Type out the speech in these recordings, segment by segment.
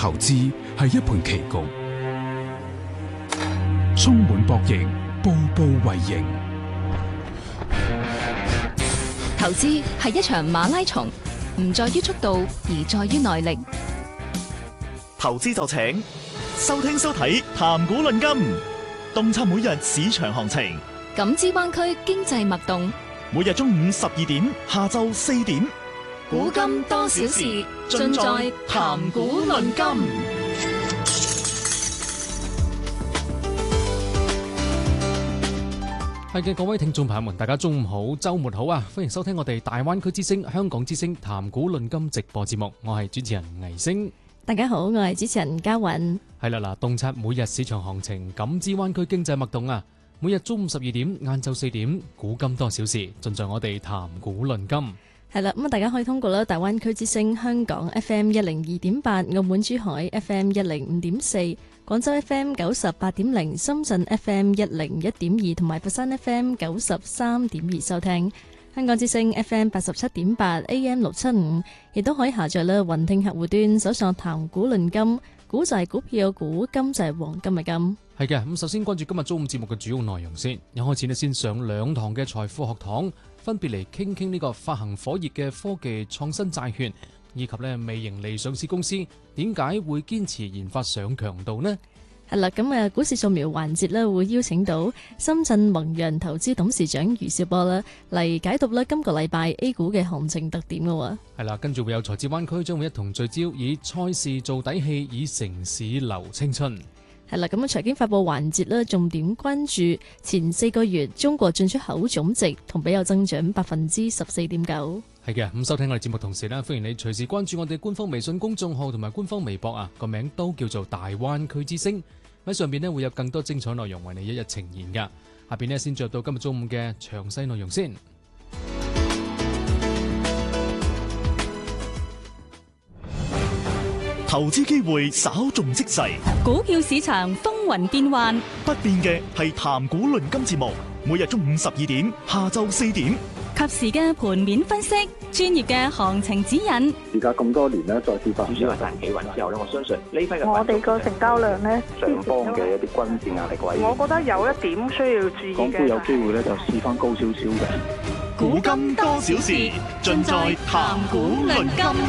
投資係一盤棋局，充滿博弈，步步為營。 投資係一場馬拉松，唔在於速度，而在於耐力。 投資就請收聽收睇談股論金，洞察每日市場行情， 感知灣區經濟脈動。 每日中午12點，下晝4點， 古今多少事，盡在談股論金。 係嘅，各位聽眾朋友們，大家中午好，周末好啊！歡迎收聽我哋大灣區之聲、香港之聲談股論金直播節目，我係主持人倪星。 大家好，我係主持人嘉韻。 係啦嗱，洞察每日市場行情，感知灣區經濟脈動啊！每日中午12點、晏晝4點，古今多少事，盡在我哋談股論金。 係啦，咁大家可以通過啦大灣區之聲香港 FM 102.8、澳門珠海 FM 105.4、廣州 FM 98.0、深圳 FM 101.2同埋佛山 FM 93.2收聽。香港之聲 FM 87.8、AM 675，亦都可以下載啦雲聽客戶端，搜索談股論金，股就係股票嘅股，金就係黃金嘅金。 係嘅，咁首先關注今日中午節目嘅主要內容先。一開始呢，先上2堂嘅財富學堂，分別嚟傾呢個發行火熱嘅科技創新債券，以及呢未盈利上市公司點解會堅持研發上強度呢？ 係啦，咁股市掃描環節呢，會邀請到深圳宏洋投資董事長余少波啦嚟解讀呢今個禮拜 A 股嘅行情特點嘅。 係啦，跟住會有財智灣區將會一同聚焦，以賽事做底氣，以城市留青春。 係啦，咁財經發布環節呢，重點關注前4個月中國進出口總值同比有增長14.9%。 係嘅，咁收聽我哋節目同時呢，歡迎你隨時關注我哋官方微信公眾號同埋官方微博啊，個名都叫做大灣區之聲。喺上邊呢，會有更多精彩內容為你一一呈現噶。下邊呢，先進入到今日中午嘅詳細內容先。 投資機會稍縱即逝， 股票市場風雲變幻， 不變嘅係談股論金節目，每日中午12點，下晝4點， 及時嘅盤面分析，專業嘅行情指引。 而家咁多年咧，再次發展主要係大企穩之後咧，我相信呢批嘅我哋個成交量咧， 上方嘅一啲均線壓力位， 我覺得有一點需要注意嘅。 港股有機會咧就試翻高少少嘅。 古今多少事，盡在談股論金。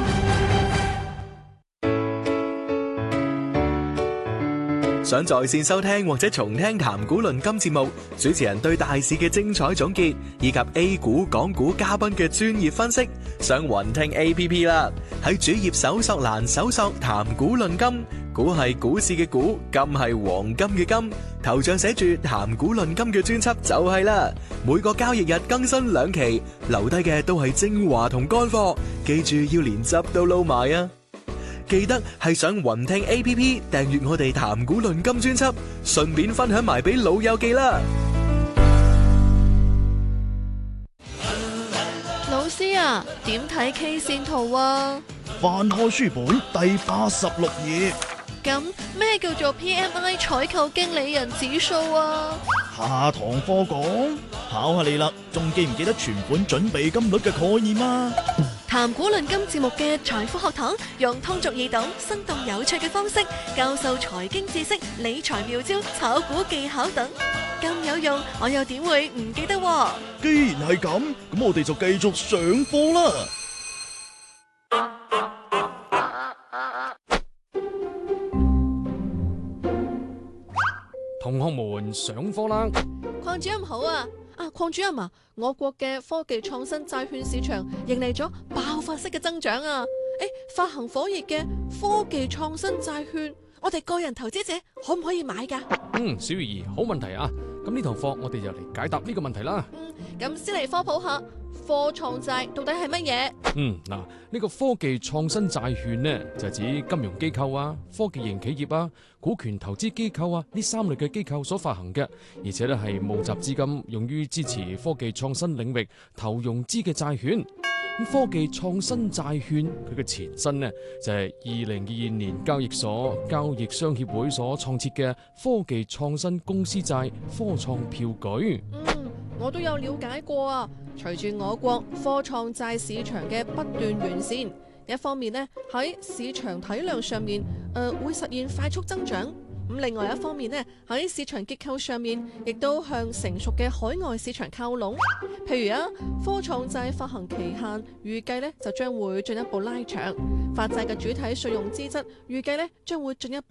想在線收聽或者重聽談股論金節目，主持人對大市嘅精彩總結，以及 A 股、港股嘉賓嘅專業分析，上雲聽 APP 啦。喺主頁搜索欄搜索談股論金，股係股市嘅股，金係黃金嘅金，頭像寫住談股論金嘅專輯就係啦。每個交易日更新2期，留低嘅都係精華同乾貨，記住要連汁都撈埋啊！記得係上雲聽 APP 訂閱我哋談股論金專輯，順便分享埋俾老友記啦。 老師啊，點睇 K 線圖啊？ 翻開書本第86頁。 咁咩叫做 PMI 採購經理人指數啊？ 下堂課講，考下你啦，仲記唔記得存款準備金率嘅概念啊？ 談股論金節目嘅財富學堂，用通俗易懂、生動有趣嘅方式教授財經知識、理財妙招、炒股技巧等，咁有用，我又點會唔記得喎？ 既然係咁，咁我哋就繼續上課啦。 同學們上課啦！ 鄺主任好啊！鄺主任啊，我國嘅科技創新債券市場迎嚟咗爆發式嘅增長啊！發行火熱嘅科技創新債券，我哋個人投資者可唔可以買㗎？ 小魚兒，好問題啊！咁呢堂課我哋就嚟解答呢個問題啦。 咁先嚟科普下科創債到底係乜嘢？ 呢個科技創新債券呢，就係指金融機構啊、科技型企業啊、股權投資機構啊呢3類嘅機構所發行嘅，而且呢係募集資金用於支持科技創新領域投融資嘅債券。科技創新債券佢嘅前身呢，就係2022年交易所交易商協會所創設嘅科技創新公司債科創票據。 我都有了解過啊。隨住我國科創債市場嘅不斷完善， 一方面呢，喺市場體量上面會實現快速增長。咁另外一方面呢，喺市場結構上面，亦都向成熟嘅海外市場靠攏。譬如科創債發行期限預計呢就將會進一步拉長，發債嘅主體信用資質預計呢將會進一步